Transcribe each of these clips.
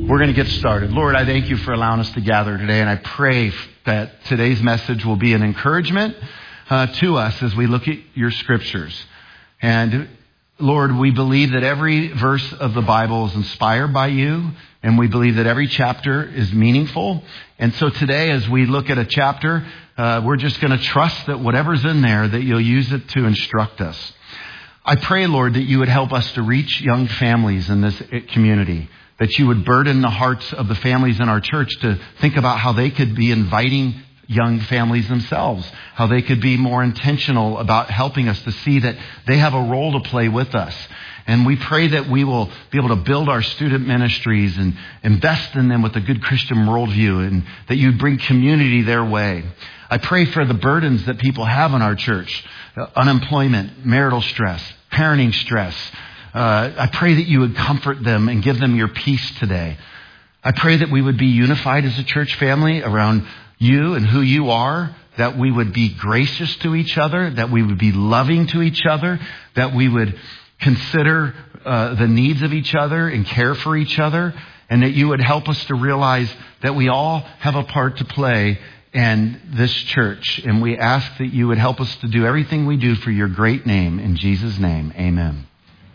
We're going to get started. Lord, I thank you for allowing us to gather today, and I pray that today's message will be an encouragement to us as we look at your scriptures. And Lord, we believe that every verse of the Bible is inspired by you, and we believe that every chapter is meaningful. And so today, as we look at a chapter, we're just going to trust that whatever's in there, that you'll use it to instruct us. I pray, Lord, that you would help us to reach young families in this community, that you would burden the hearts of the families in our church to think about how they could be inviting young families themselves, how they could be more intentional about helping us to see that they have a role to play with us. And we pray that we will be able to build our student ministries and invest in them with a good Christian worldview, and that you'd bring community their way. I pray for the burdens that people have in our church: unemployment, marital stress, parenting stress. I pray that you would comfort them and give them your peace today. I pray that we would be unified as a church family around you and who you are, that we would be gracious to each other, that we would be loving to each other, that we would consider the needs of each other and care for each other, and that you would help us to realize that we all have a part to play in this church. And we ask that you would help us to do everything we do for your great name. In Jesus' name, amen.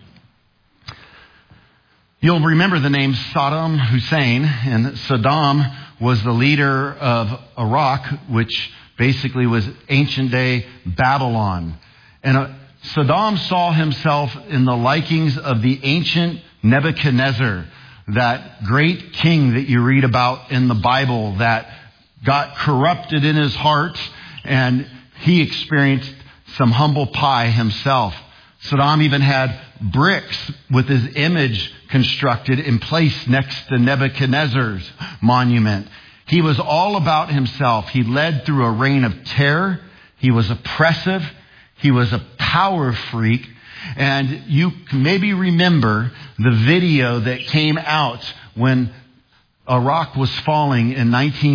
You'll remember the name Saddam Hussein, and Saddam was the leader of Iraq, which basically was ancient day Babylon. And Saddam saw himself in the likings of the ancient Nebuchadnezzar, that great king that you read about in the Bible that got corrupted in his heart, and he experienced some humble pie himself. Saddam even had bricks with his image constructed and placed next to Nebuchadnezzar's monument. He was all about himself. He led through a reign of terror. He was oppressive. He was a power freak. And you maybe remember the video that came out when Iraq was falling in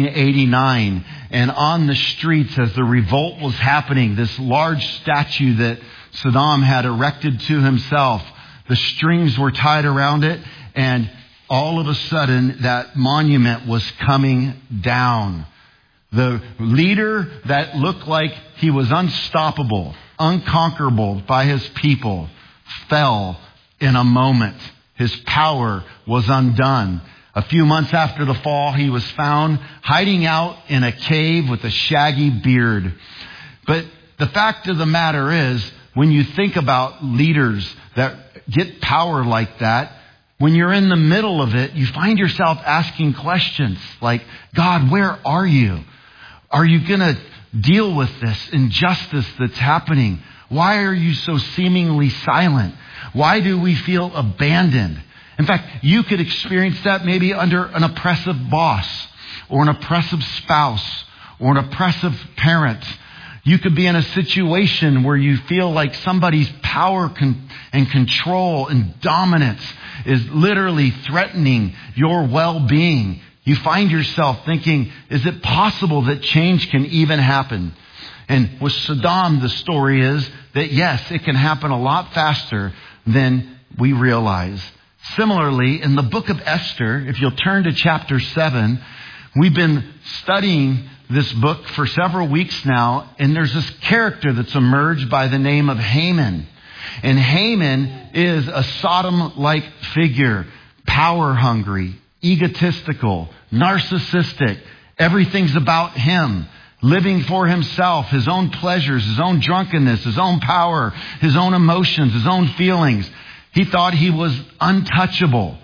1989. And on the streets, as the revolt was happening, this large statue that Saddam had erected to himself, the strings were tied around it, and all of a sudden that monument was coming down. The leader that looked like he was unstoppable, unconquerable by his people, fell in a moment. His power was undone. A few months after the fall, he was found hiding out in a cave with a shaggy beard. But the fact of the matter is, when you think about leaders that get power like that, when you're in the middle of it, you find yourself asking questions like, God, where are you? Are you going to deal with this injustice that's happening? Why are you so seemingly silent? Why do we feel abandoned? In fact, you could experience that maybe under an oppressive boss, or an oppressive spouse, or an oppressive parent. You could be in a situation where you feel like somebody's power and control and dominance is literally threatening your well-being. You find yourself thinking, is it possible that change can even happen? And with Saddam, the story is that yes, it can happen a lot faster than we realize. Similarly, in the book of Esther, if you'll turn to chapter 7, we've been studying this book for several weeks now, and there's this character that's emerged by the name of Haman. And Haman is a Sodom-like figure, power-hungry, egotistical, narcissistic. Everything's about him, living for himself, his own pleasures, his own drunkenness, his own power, his own emotions, his own feelings. He thought he was untouchable.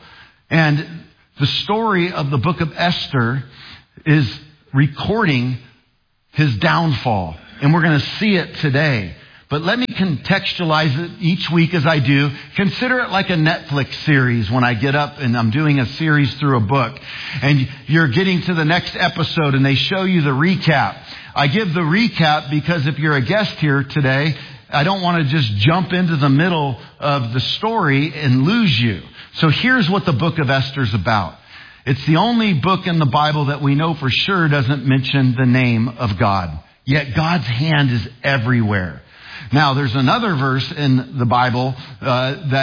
And the story of the book of Esther is recording his downfall. And we're going to see it today. But let me contextualize it each week as I do. Consider it like a Netflix series when I get up and I'm doing a series through a book. And you're getting to the next episode and they show you the recap. I give the recap because if you're a guest here today, I don't want to just jump into the middle of the story and lose you. So here's what the book of Esther is about. It's the only book in the Bible that we know for sure doesn't mention the name of God. Yet God's hand is everywhere. Now, there's another verse in the Bible that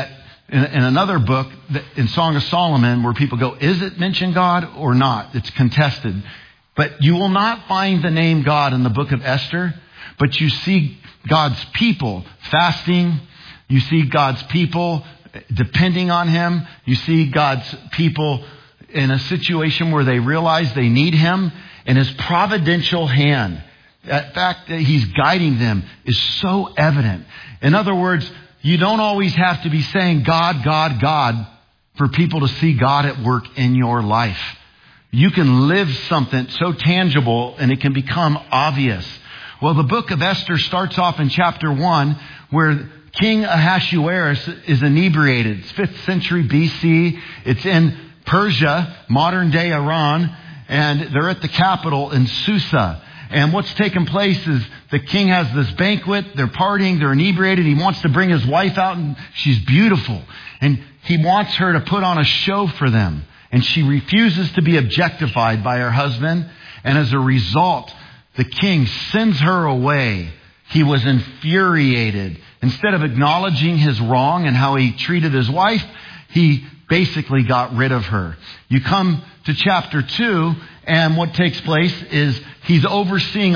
in another book, in Song of Solomon, where people go, is it mention God or not? It's contested. But you will not find the name God in the book of Esther, but you see God's people fasting. You see God's people depending on Him. You see God's people in a situation where they realize they need Him, and His providential hand, that fact that He's guiding them, is so evident. In other words, you don't always have to be saying God, God, God for people to see God at work in your life. You can live something so tangible and it can become obvious. Well, the book of Esther starts off in chapter 1 where King Ahasuerus is inebriated. It's 5th century BC. It's in Persia, modern day Iran, and they're at the capital in Susa. And what's taken place is the king has this banquet. They're partying. They're inebriated. He wants to bring his wife out, and she's beautiful. And he wants her to put on a show for them. And she refuses to be objectified by her husband. And as a result, the king sends her away. He was infuriated. Instead of acknowledging his wrong and how he treated his wife, he basically got rid of her. You come to chapter 2, and what takes place is he's overseeing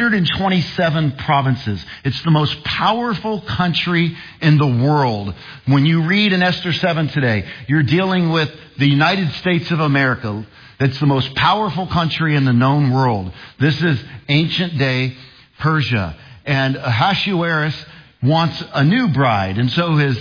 127 provinces. It's the most powerful country in the world. When you read in Esther 7 today, you're dealing with the United States of America. That's the most powerful country in the known world. This is ancient day Persia. And Ahasuerus wants a new bride. And so his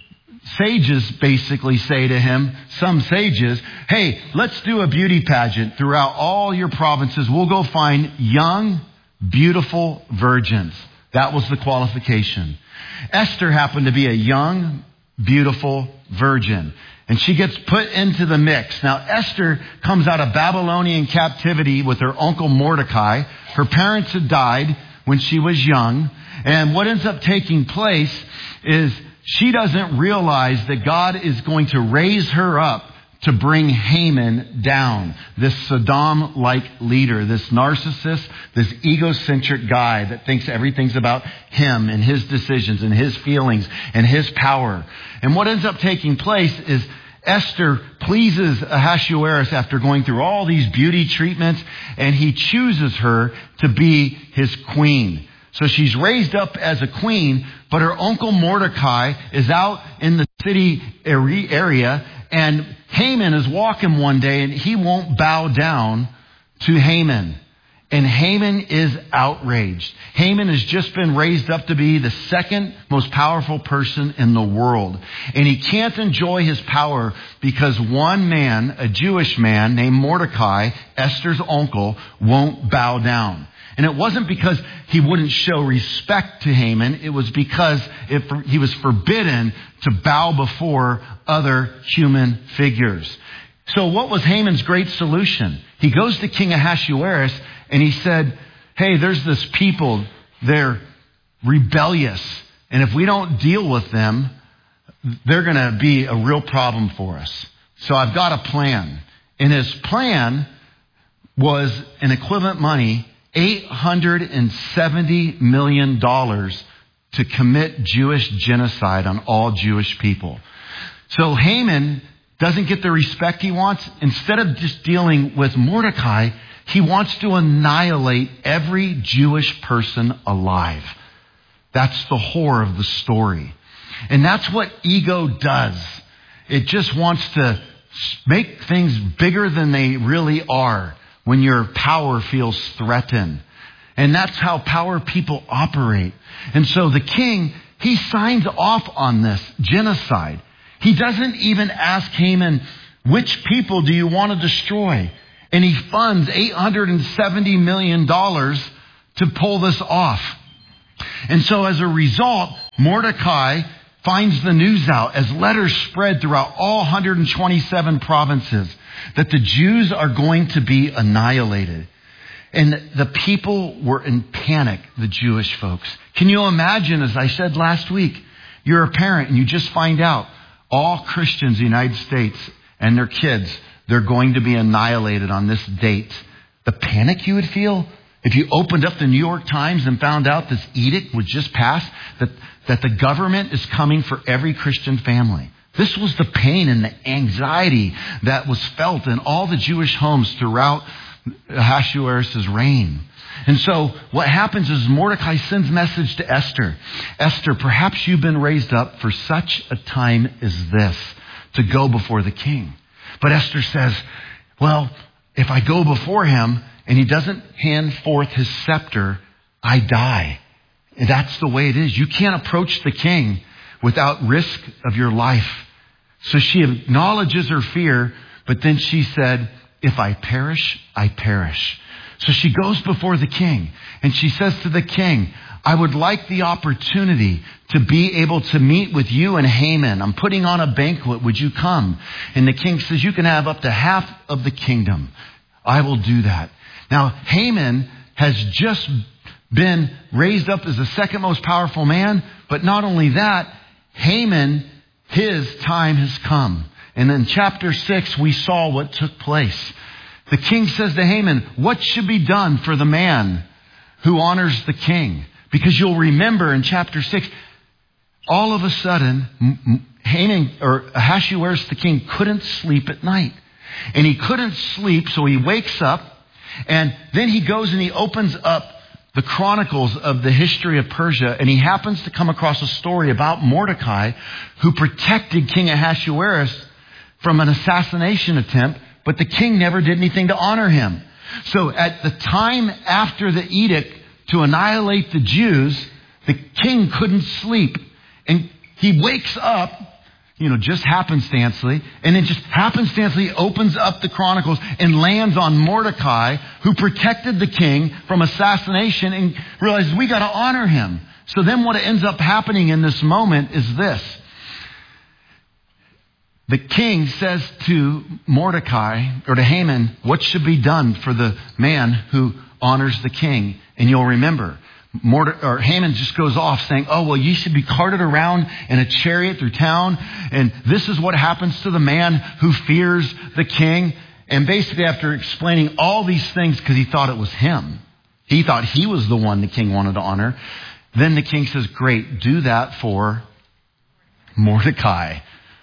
sages basically say to him, some sages, hey, let's do a beauty pageant throughout all your provinces. We'll go find young, beautiful virgins. That was the qualification. Esther happened to be a young, beautiful virgin. And she gets put into the mix. Now, Esther comes out of Babylonian captivity with her uncle Mordecai. Her parents had died when she was young. And what ends up taking place is she doesn't realize that God is going to raise her up to bring Haman down. This Saddam-like leader, this narcissist, this egocentric guy that thinks everything's about him and his decisions and his feelings and his power. And what ends up taking place is Esther pleases Ahasuerus after going through all these beauty treatments, and he chooses her to be his queen. So she's raised up as a queen, but her uncle Mordecai is out in the city area, and Haman is walking one day, and he won't bow down to Haman. And Haman is outraged. Haman has just been raised up to be the second most powerful person in the world. And he can't enjoy his power because one man, a Jewish man named Mordecai, Esther's uncle, won't bow down. And it wasn't because he wouldn't show respect to Haman. It was because he was forbidden to bow before other human figures. So what was Haman's great solution? He goes to King Ahasuerus and he said, hey, there's this people. They're rebellious. And if we don't deal with them, they're going to be a real problem for us. So I've got a plan. And his plan was an equivalent money, $870 million to commit Jewish genocide on all Jewish people. So Haman doesn't get the respect he wants. Instead of just dealing with Mordecai, he wants to annihilate every Jewish person alive. That's the horror of the story. And that's what ego does. It just wants to make things bigger than they really are when your power feels threatened. And that's how power people operate. And so the king, he signs off on this genocide. He doesn't even ask Haman, which people do you want to destroy? And he funds $870 million to pull this off. And so as a result, Mordecai finds the news out as letters spread throughout all 127 provinces that the Jews are going to be annihilated. And the people were in panic, the Jewish folks. Can you imagine, as I said last week, you're a parent and you just find out all Christians in the United States and their kids, they're going to be annihilated on this date. The panic you would feel if you opened up the New York Times and found out this edict was just passed, that the government is coming for every Christian family. This was the pain and the anxiety that was felt in all the Jewish homes throughout Ahasuerus' reign. And so what happens is Mordecai sends message to Esther. Esther, perhaps you've been raised up for such a time as this to go before the king. But Esther says, well, if I go before him and he doesn't hand forth his scepter, I die. And that's the way it is. You can't approach the king without risk of your life. So she acknowledges her fear, but then she said, if I perish, I perish. So she goes before the king and she says to the king, I would like the opportunity to be able to meet with you and Haman. I'm putting on a banquet. Would you come? And the king says, you can have up to half of the kingdom. I will do that. Now, Haman has just been raised up as the second most powerful man. But not only that, Haman, his time has come. And in chapter 6, we saw what took place. The king says to Haman, what should be done for the man who honors the king? Because you'll remember in chapter 6, all of a sudden, Haman, or Ahasuerus the king, couldn't sleep at night. And he couldn't sleep, so he wakes up, and then he goes and he opens up the chronicles of the history of Persia, and he happens to come across a story about Mordecai, who protected King Ahasuerus from an assassination attempt, but the king never did anything to honor him. So at the time after the edict to annihilate the Jews, the king couldn't sleep. And he wakes up, just happenstancely, and then just happenstancely opens up the chronicles and lands on Mordecai, who protected the king from assassination, and realizes we got to honor him. So then what ends up happening in this moment is this. The king says to Mordecai, or to Haman, what should be done for the man who honors the king? And you'll remember, Haman just goes off saying, oh, well, you should be carted around in a chariot through town. And this is what happens to the man who fears the king. And basically after explaining all these things, because he thought it was him, he thought he was the one the king wanted to honor. Then the king says, great, do that for Mordecai.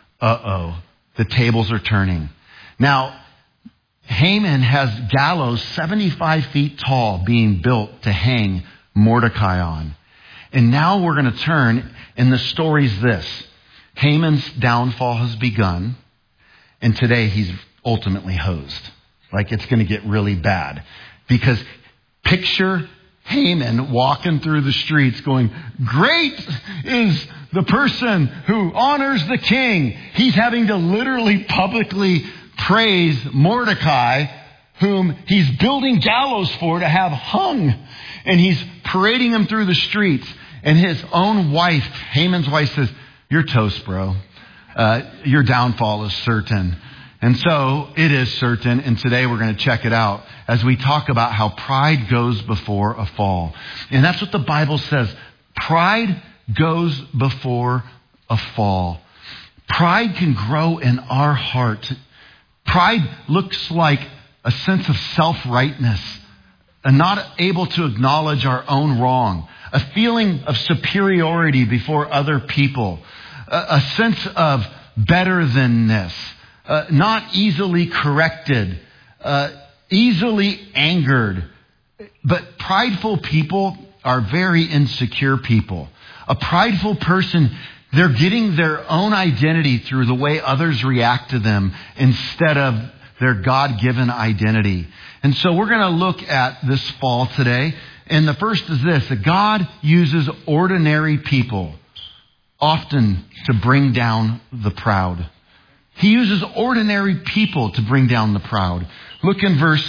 The tables are turning. Now, Haman has gallows 75 feet tall being built to hang Mordecai on. And now we're going to turn, and the story's this. Haman's downfall has begun, and today he's ultimately hosed. Like, it's going to get really bad. Because picture Haman walking through the streets going, great is the person who honors the king. He's having to literally publicly praise Mordecai, whom he's building gallows for to have hung. And he's parading him through the streets. And his own wife, Haman's wife, says, you're toast, bro. Your downfall is certain. And so it is certain. And today we're going to check it out as we talk about how pride goes before a fall. And that's what the Bible says. Pride goes before a fall. Pride can grow in our heart. Pride looks like a sense of self-rightness, and not able to acknowledge our own wrong, a feeling of superiority before other people, a sense of better than-ness, not easily corrected, easily angered. But prideful people are very insecure people. A prideful person, they're getting their own identity through the way others react to them instead of their God-given identity. And so we're going to look at this fall today. And the first is this, that God uses ordinary people often to bring down the proud. He uses ordinary people to bring down the proud. Look in verse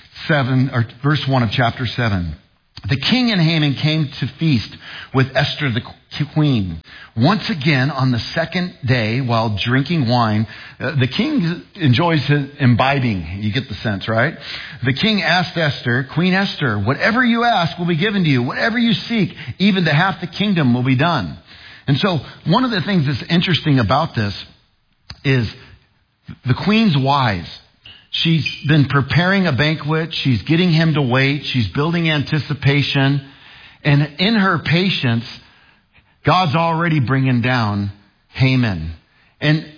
1 of chapter 7. The king and Haman came to feast with Esther the queen. Once again, on the second day, while drinking wine, the king enjoys his imbibing. You get the sense, right? The king asked Esther, Queen Esther, whatever you ask will be given to you. Whatever you seek, even to half the kingdom will be done. And so one of the things that's interesting about this is the queen's wise. She's been preparing a banquet. She's getting him to wait. She's building anticipation. And in her patience, God's already bringing down Haman. And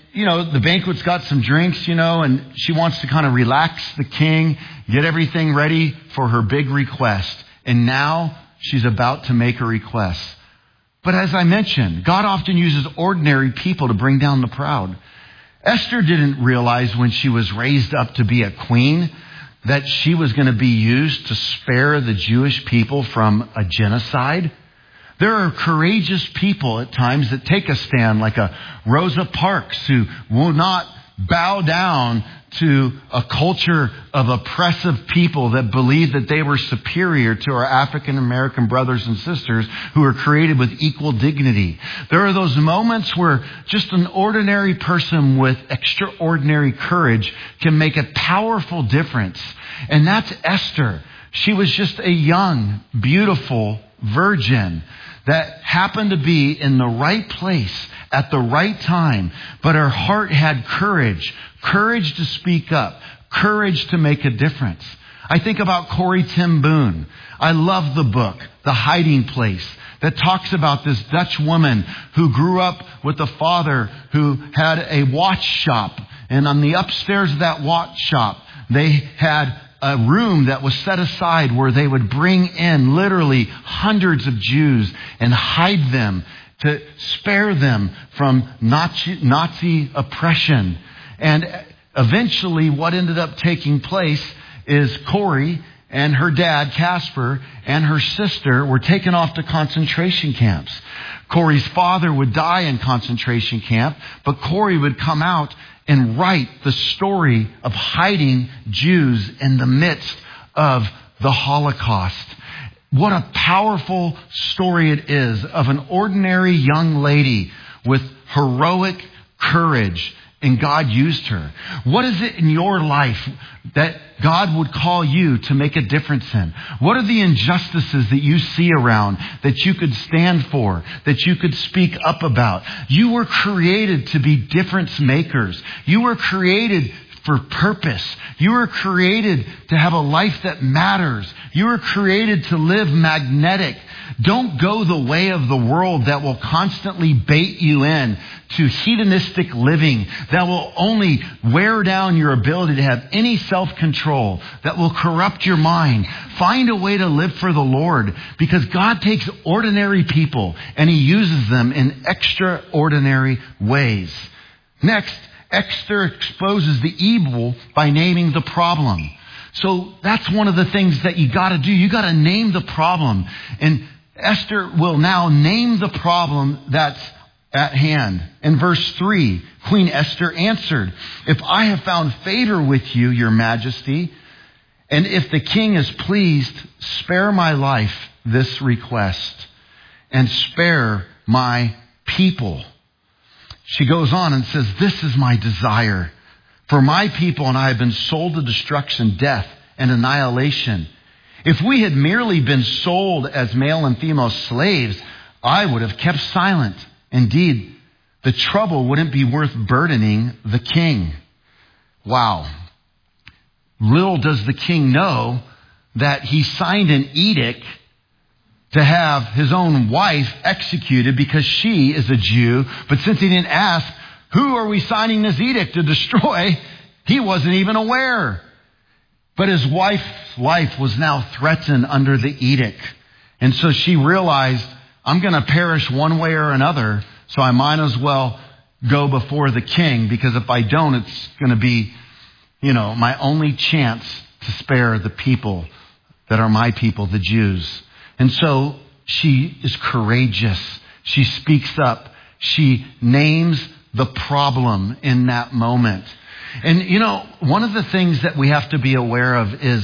the banquet's got some drinks, and she wants to kind of relax the king, get everything ready for her big request. And now she's about to make a request. But as I mentioned, God often uses ordinary people to bring down the proud. Esther didn't realize when she was raised up to be a queen that she was going to be used to spare the Jewish people from a genocide. There are courageous people at times that take a stand, like a Rosa Parks, who will not bow down to a culture of oppressive people that believe that they were superior to our African American brothers and sisters who are created with equal dignity. There are those moments where just an ordinary person with extraordinary courage can make a powerful difference. And that's Esther. She was just a young, beautiful virgin that happened to be in the right place at the right time, but her heart had courage to speak up, courage to make a difference. I think about Corrie ten Boom. I love the book, The Hiding Place, that talks about this Dutch woman who grew up with a father who had a watch shop. And on the upstairs of that watch shop, they had a room that was set aside where they would bring in literally hundreds of Jews and hide them to spare them from Nazi oppression. And eventually what ended up taking place is Corrie and her dad, Casper, and her sister were taken off to concentration camps. Corrie's father would die in concentration camp, but Corrie would come out and write the story of hiding Jews in the midst of the Holocaust. What a powerful story it is of an ordinary young lady with heroic courage, and God used her. What is it in your life that God would call you to make a difference in? What are the injustices that you see around that you could stand for, that you could speak up about? You were created to be difference makers. You were created for purpose. You were created to have a life that matters. You were created to live magnetic. Don't go the way of the world that will constantly bait you in to hedonistic living, that will only wear down your ability to have any self-control, that will corrupt your mind. Find a way to live for the Lord, because God takes ordinary people and He uses them in extraordinary ways. Next, Esther exposes the evil by naming the problem. So that's one of the things that you got to do. You got to name the problem. And Esther will now name the problem that's at hand. In verse 3, Queen Esther answered, "If I have found favor with you, your majesty, and if the king is pleased, spare my life this request, and spare my people." She goes on and says, "This is my desire. For my people and I have been sold to destruction, death, and annihilation. If we had merely been sold as male and female slaves, I would have kept silent. Indeed, the trouble wouldn't be worth burdening the king." Wow. Little does the king know that he signed an edict to have his own wife executed because she is a Jew. But since he didn't ask, who are we signing this edict to destroy, he wasn't even aware. But his wife's life was now threatened under the edict. And so she realized, I'm going to perish one way or another, so I might as well go before the king, because if I don't, it's going to be, my only chance to spare the people that are my people, the Jews. And so she is courageous. She speaks up. She names the problem in that moment. And, one of the things that we have to be aware of is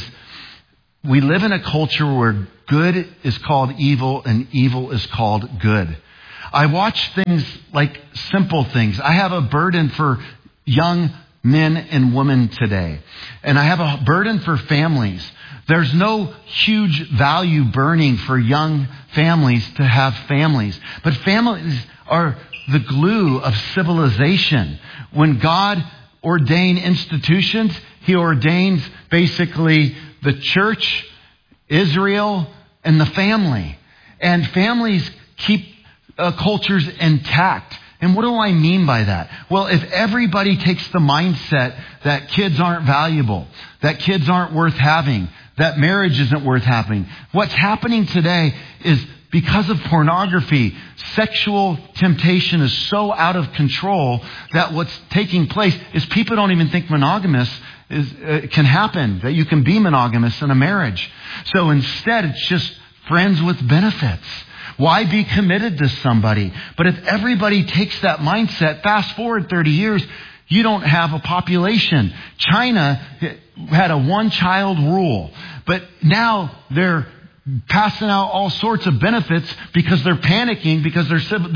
we live in a culture where good is called evil and evil is called good. I watch things like simple things. I have a burden for young men and women today. And I have a burden for families. There's no huge value burning for young families to have families. But families are the glue of civilization. When God ordained institutions, He ordains basically the church, Israel, and the family. And families keep cultures intact. And what do I mean by that? Well, if everybody takes the mindset that kids aren't valuable, that kids aren't worth having, that marriage isn't worth having, what's happening today is because of pornography, sexual temptation is so out of control that what's taking place is people don't even think monogamous can happen, that you can be monogamous in a marriage. So instead, it's just friends with benefits. Why be committed to somebody? But if everybody takes that mindset, fast forward 30 years, you don't have a population. China had a one-child rule, but now they're passing out all sorts of benefits because they're panicking because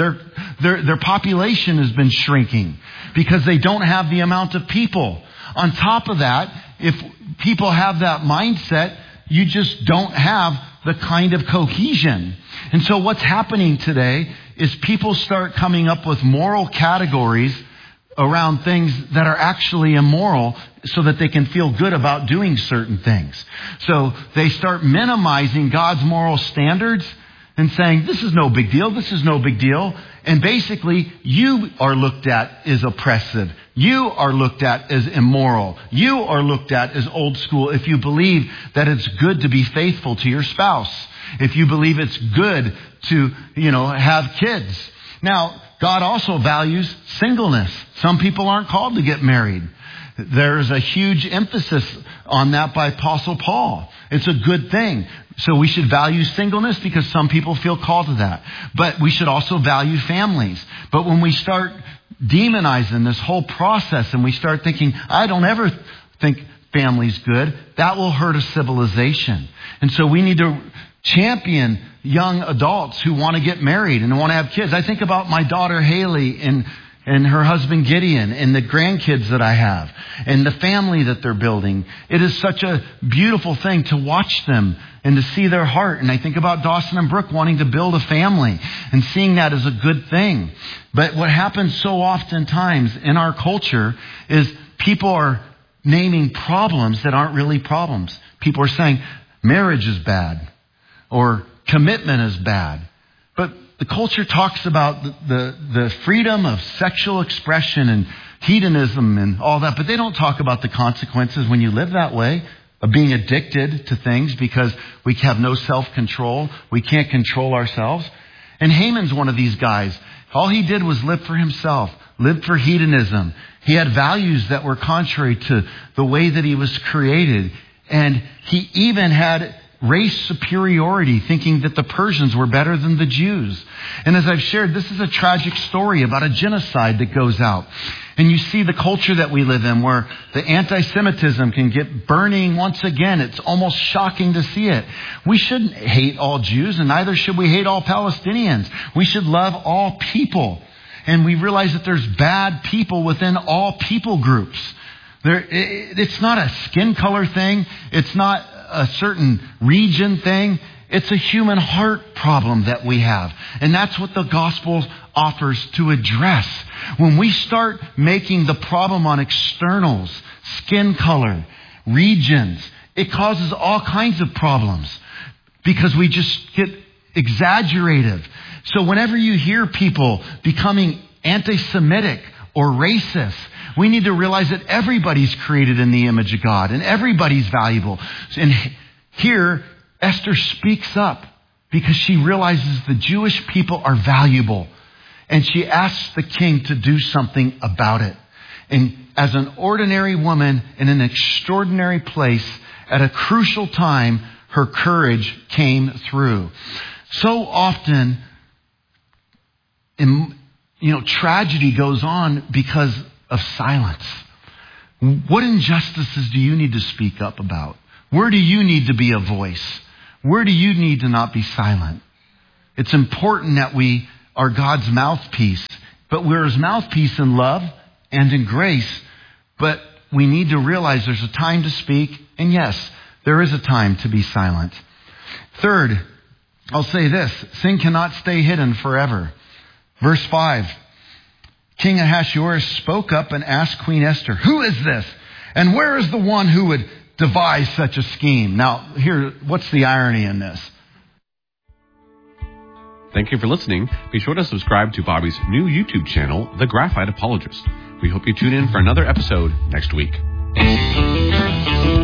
their population has been shrinking because they don't have the amount of people. On top of that, if people have that mindset, you just don't have the kind of cohesion. And so what's happening today is people start coming up with moral categories around things that are actually immoral so that they can feel good about doing certain things. So they start minimizing God's moral standards and saying, this is no big deal, this is no big deal. And basically, you are looked at as oppressive. You are looked at as immoral. You are looked at as old school if you believe that it's good to be faithful to your spouse. If you believe it's good to, have kids. Now, God also values singleness. Some people aren't called to get married. There's a huge emphasis on that by Apostle Paul. It's a good thing. So we should value singleness because some people feel called to that. But we should also value families. But when we start demonizing this whole process and we start thinking, I don't ever think family's good, that will hurt a civilization. And so we need to champion young adults who want to get married and want to have kids. I think about my daughter Haley and her husband Gideon and the grandkids that I have and the family that they're building. It is such a beautiful thing to watch them and to see their heart. And I think about Dawson and Brooke wanting to build a family and seeing that as a good thing. But what happens so oftentimes in our culture is people are naming problems that aren't really problems. People are saying marriage is bad or commitment is bad. But the culture talks about the freedom of sexual expression and hedonism and all that, but they don't talk about the consequences when you live that way, of being addicted to things because we have no self-control. We can't control ourselves. And Haman's one of these guys. All he did was live for himself, live for hedonism. He had values that were contrary to the way that he was created. And he even had race superiority, thinking that the Persians were better than the Jews. And as I've shared, this is a tragic story about a genocide that goes out. And you see the culture that we live in where the anti-Semitism can get burning once again. It's almost shocking to see it. We shouldn't hate all Jews, and neither should we hate all Palestinians. We should love all people. And we realize that there's bad people within all people groups. It's not a skin color thing. It's not a certain region thing. It's a human heart problem that we have. And that's what the gospel offers to address. When we start making the problem on externals, skin color, regions, it causes all kinds of problems because we just get exaggerative. So whenever you hear people becoming anti-Semitic or racist, we need to realize that everybody's created in the image of God and everybody's valuable. And here, Esther speaks up because she realizes the Jewish people are valuable. And she asks the king to do something about it. And as an ordinary woman in an extraordinary place, at a crucial time, her courage came through. So often, tragedy goes on because of silence. What injustices do you need to speak up about? Where do you need to be a voice? Where do you need to not be silent? It's important that we are God's mouthpiece, but we're His mouthpiece in love and in grace. But we need to realize there's a time to speak, and yes, there is a time to be silent. Third, I'll say this: sin cannot stay hidden forever. Verse 5. King Ahasuerus spoke up and asked Queen Esther, "Who is this? And where is the one who would devise such a scheme?" Now, here, what's the irony in this? Thank you for listening. Be sure to subscribe to Bobby's new YouTube channel, The Graphite Apologist. We hope you tune in for another episode next week.